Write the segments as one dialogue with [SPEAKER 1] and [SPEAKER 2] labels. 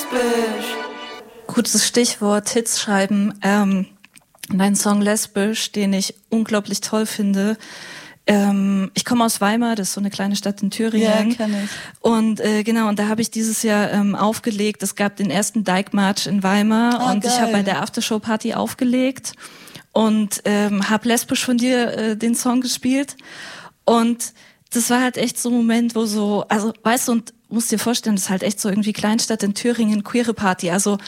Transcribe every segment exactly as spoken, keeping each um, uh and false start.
[SPEAKER 1] lesbisch.
[SPEAKER 2] Gutes Stichwort, Hits schreiben. Ähm, dein Song Lesbisch, den ich unglaublich toll finde. Ähm, ich komme aus Weimar, das ist so eine kleine Stadt in Thüringen.
[SPEAKER 3] Ja, kenn ich.
[SPEAKER 2] Und äh, genau, und da habe ich dieses Jahr ähm, aufgelegt. Es gab den ersten Dyke-March in Weimar
[SPEAKER 3] Ah,
[SPEAKER 2] und
[SPEAKER 3] geil.
[SPEAKER 2] ich habe bei der Aftershow-Party aufgelegt und ähm, habe lesbisch von dir äh, den Song gespielt. Und das war halt echt so ein Moment, wo so, also weißt du, und musst dir vorstellen, das ist halt echt so irgendwie Kleinstadt in Thüringen, queere Party, also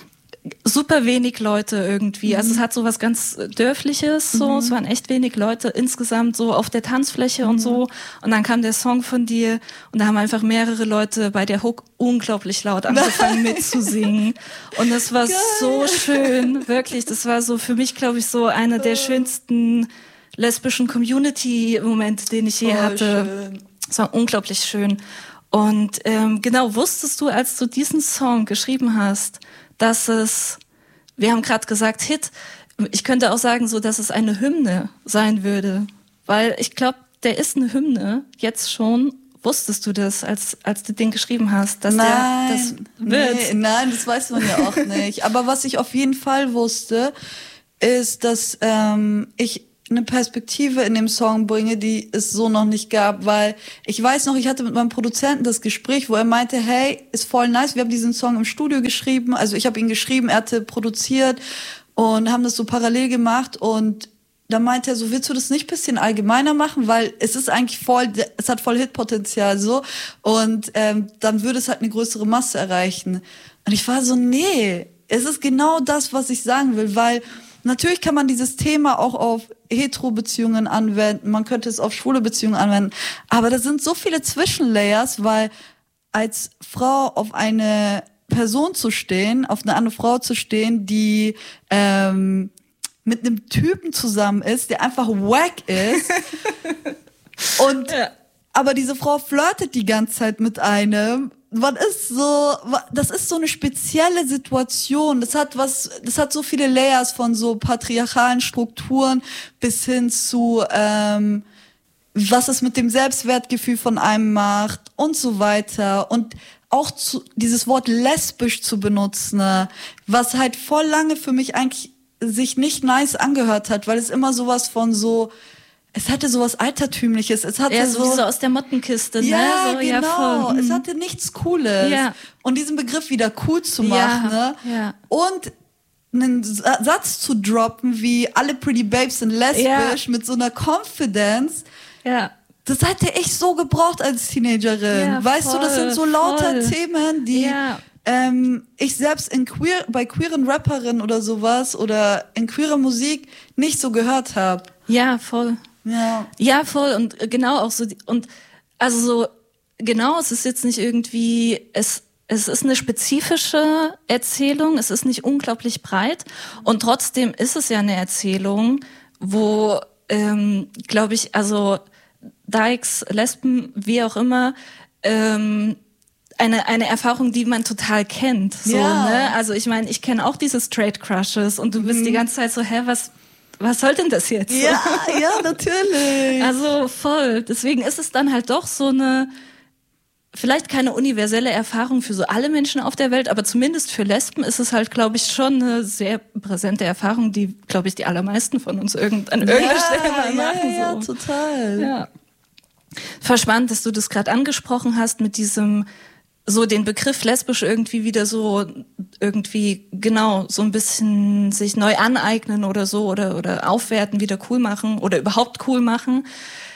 [SPEAKER 2] super wenig Leute irgendwie. Also es hat so was ganz Dörfliches, so. Mhm. Es waren echt wenig Leute insgesamt so auf der Tanzfläche mhm. und so. Und dann kam der Song von dir und da haben einfach mehrere Leute bei der Hook unglaublich laut angefangen mitzusingen. Und das war Geil. so schön, wirklich. Das war so für mich, glaube ich, so einer der schönsten lesbischen Community-Momente, den ich je oh, hatte. Schön. Es war unglaublich schön. Und ähm, genau, wusstest du, als du diesen Song geschrieben hast, dass es, wir haben gerade gesagt, Hit, ich könnte auch sagen, so, dass es eine Hymne sein würde. Weil ich glaube, der ist eine Hymne, jetzt schon. Wusstest du das, als, als du den geschrieben hast? Dass
[SPEAKER 3] nein,
[SPEAKER 2] der, das wird?
[SPEAKER 3] Nee, nein, das weiß man ja auch nicht. Aber was ich auf jeden Fall wusste, ist, dass ähm, ich eine Perspektive in dem Song bringe, die es so noch nicht gab, weil ich weiß noch, ich hatte mit meinem Produzenten das Gespräch, wo er meinte, hey, ist voll nice, wir haben diesen Song im Studio geschrieben, also ich habe ihn geschrieben, er hatte produziert und haben das so parallel gemacht und da meinte er so, willst du das nicht ein bisschen allgemeiner machen, weil es ist eigentlich voll, es hat voll Hitpotenzial so und ähm, dann würde es halt eine größere Masse erreichen. Und ich war so, nee, es ist genau das, was ich sagen will, weil natürlich kann man dieses Thema auch auf Hetero-Beziehungen anwenden, man könnte es auf schwule Beziehungen anwenden, aber da sind so viele Zwischenlayers, weil als Frau auf eine Person zu stehen, auf eine andere Frau zu stehen, die ähm, mit einem Typen zusammen ist, der einfach wack ist und ja. aber diese Frau flirtet die ganze Zeit mit einem. Man ist so, das ist so eine spezielle Situation. Das hat was, das hat so viele Layers von so patriarchalen Strukturen bis hin zu, ähm, was es mit dem Selbstwertgefühl von einem macht und so weiter. Und auch zu, dieses Wort lesbisch zu benutzen, ne, was halt voll lange für mich eigentlich sich nicht nice angehört hat, weil es immer sowas von so, es hatte sowas Altertümliches. Es hatte
[SPEAKER 2] ja,
[SPEAKER 3] so,
[SPEAKER 2] so aus der Mottenkiste,
[SPEAKER 3] ja,
[SPEAKER 2] ne? So,
[SPEAKER 3] genau.
[SPEAKER 2] Ja, voll.
[SPEAKER 3] Es hatte nichts Cooles.
[SPEAKER 2] Ja.
[SPEAKER 3] Und diesen Begriff wieder cool zu machen,
[SPEAKER 2] ja,
[SPEAKER 3] ne?
[SPEAKER 2] Ja.
[SPEAKER 3] Und einen Satz zu droppen wie alle Pretty Babes sind lesbisch ja. mit so einer Confidence.
[SPEAKER 2] Ja.
[SPEAKER 3] Das hätte ich so gebraucht als Teenagerin.
[SPEAKER 2] Ja,
[SPEAKER 3] weißt
[SPEAKER 2] voll,
[SPEAKER 3] du, das sind so lauter
[SPEAKER 2] voll.
[SPEAKER 3] Themen, die
[SPEAKER 2] ja.
[SPEAKER 3] ähm, ich selbst in queer, bei queeren Rapperinnen oder sowas oder in queerer Musik nicht so gehört habe.
[SPEAKER 2] Ja, voll.
[SPEAKER 3] Ja.
[SPEAKER 2] Ja, voll. Und genau auch so, und also so, genau, es ist jetzt nicht irgendwie, es, es ist eine spezifische Erzählung, es ist nicht unglaublich breit und trotzdem ist es ja eine Erzählung, wo, ähm, glaube ich, also Dykes, Lesben, wie auch immer, ähm, eine eine Erfahrung, die man total kennt. So,
[SPEAKER 3] ja.
[SPEAKER 2] ne? Also ich meine, ich kenne auch diese Straight Crushes und du bist mhm. die ganze Zeit so, hä, was was soll denn das jetzt?
[SPEAKER 3] Ja, ja, natürlich.
[SPEAKER 2] Also voll. Deswegen ist es dann halt doch so eine, vielleicht keine universelle Erfahrung für so alle Menschen auf der Welt, aber zumindest für Lesben ist es halt, glaube ich, schon eine sehr präsente Erfahrung, die, glaube ich, die allermeisten von uns irgend, an irgendeiner
[SPEAKER 3] ja,
[SPEAKER 2] Stelle mal
[SPEAKER 3] ja,
[SPEAKER 2] machen.
[SPEAKER 3] Ja,
[SPEAKER 2] so.
[SPEAKER 3] total.
[SPEAKER 2] Ja. Voll spannend, dass du das gerade angesprochen hast mit diesem, so den Begriff lesbisch irgendwie wieder so irgendwie genau so ein bisschen sich neu aneignen oder so oder oder aufwerten, wieder cool machen oder überhaupt cool machen.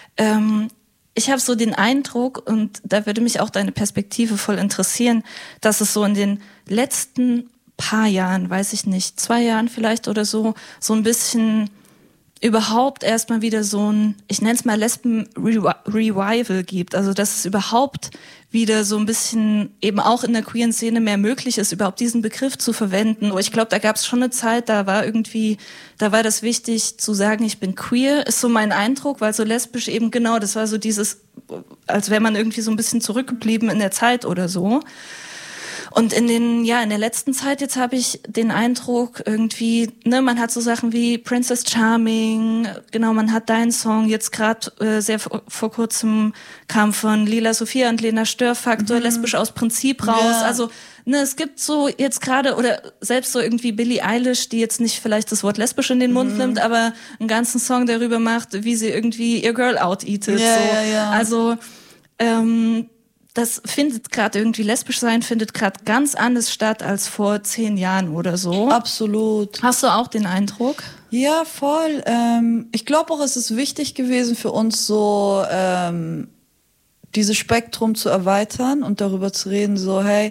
[SPEAKER 2] Ähm, ich habe so den Eindruck, und da würde mich auch deine Perspektive voll interessieren, dass es so in den letzten paar Jahren, weiß ich nicht, zwei Jahren vielleicht oder so, so ein bisschen überhaupt erstmal wieder so ein, ich nenne es mal Lesben-Revival gibt. Also dass es überhaupt wieder so ein bisschen eben auch in der queeren Szene mehr möglich ist, überhaupt diesen Begriff zu verwenden. Ich glaube, da gab es schon eine Zeit, da war irgendwie, da war das wichtig zu sagen, ich bin queer, ist so mein Eindruck, weil so lesbisch eben genau, das war so dieses, als wäre man irgendwie so ein bisschen zurückgeblieben in der Zeit oder so. Und in den, ja, in der letzten Zeit jetzt habe ich den Eindruck irgendwie, ne, man hat so Sachen wie Princess Charming, genau, man hat deinen Song jetzt gerade äh, sehr vor, vor kurzem kam von Lila Sophia und Lena Störfaktor, mhm. lesbisch aus Prinzip raus. Ja. Also, ne, es gibt so jetzt gerade, oder selbst so irgendwie Billie Eilish, die jetzt nicht vielleicht das Wort lesbisch in den Mund mhm. nimmt, aber einen ganzen Song darüber macht, wie sie irgendwie ihr Girl out eatet.
[SPEAKER 3] Ja,
[SPEAKER 2] so.
[SPEAKER 3] ja, ja.
[SPEAKER 2] Also, ähm, das findet gerade irgendwie, lesbisch sein findet gerade ganz anders statt als vor zehn Jahren oder so.
[SPEAKER 3] Absolut.
[SPEAKER 2] Hast du auch den Eindruck?
[SPEAKER 3] Ja, voll. Ähm, ich glaube auch, es ist wichtig gewesen für uns so, ähm, dieses Spektrum zu erweitern und darüber zu reden, so, hey,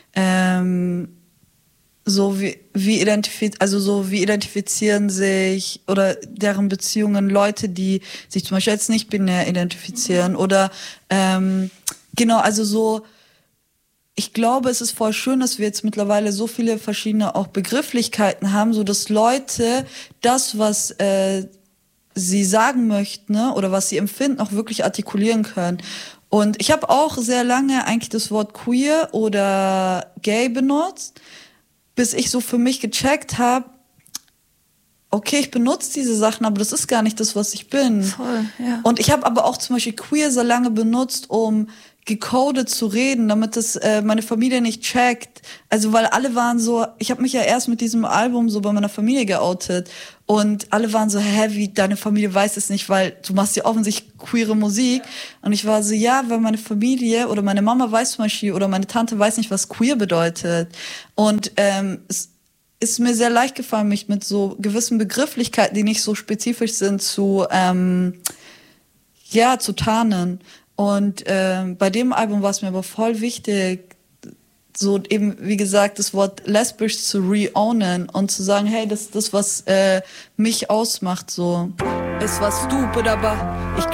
[SPEAKER 3] ähm, so wie, wie identifiz- also so wie identifizieren sich oder deren Beziehungen Leute, die sich zum Beispiel jetzt nicht binär identifizieren mhm. oder, ähm, genau, also so, ich glaube, es ist voll schön, dass wir jetzt mittlerweile so viele verschiedene auch Begrifflichkeiten haben, so dass Leute das, was äh, sie sagen möchten, ne, oder was sie empfinden, auch wirklich artikulieren können. Und ich habe auch sehr lange eigentlich das Wort queer oder gay benutzt, bis ich so für mich gecheckt habe, okay, ich benutze diese Sachen, aber das ist gar nicht das, was ich bin.
[SPEAKER 2] Voll, ja.
[SPEAKER 3] Und ich habe aber auch zum Beispiel queer sehr lange benutzt, um gecodet zu reden, damit das äh, meine Familie nicht checkt. Also weil alle waren so, ich habe mich ja erst mit diesem Album so bei meiner Familie geoutet und alle waren so, hä, wie, deine Familie weiß es nicht, weil du machst ja offensichtlich queere Musik. Und ich war so, ja, weil meine Familie oder meine Mama weiß zum Beispiel oder meine Tante weiß nicht, was queer bedeutet. Und ähm, es ist mir sehr leicht gefallen, mich mit so gewissen Begrifflichkeiten, die nicht so spezifisch sind, zu ähm, ja, zu tarnen. Und ähm, bei dem Album war es mir aber voll wichtig, so eben, wie gesagt, das Wort lesbisch zu re-ownen und zu sagen, hey, das ist das, was äh, mich ausmacht, so. Ist was stupid, aber ich